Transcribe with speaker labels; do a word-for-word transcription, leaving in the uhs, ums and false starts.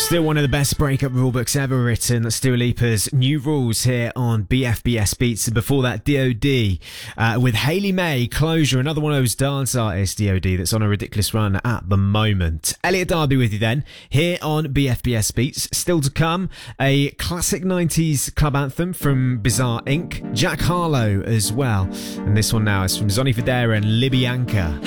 Speaker 1: Still one of the best breakup rulebooks ever written. That's Dua Lipa's New Rules here on B F B S Beats. And before that, D O D uh, with Hayley May, Closure, another one of those dance artists, D O D, that's on a ridiculous run at the moment. Elliot Darby with you then, here on B F B S Beats. Still to come, a classic nineties club anthem from Bizarre Incorporated. Jack Harlow as well. And this one now is from Zonny Fodera and Libby Anchor.